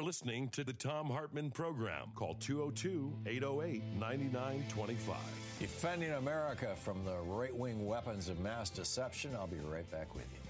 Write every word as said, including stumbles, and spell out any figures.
listening to the Thom Hartmann Program. Call two oh two, eight oh eight, nine nine two five. Defending America from the right-wing weapons of mass deception. I'll be right back with you.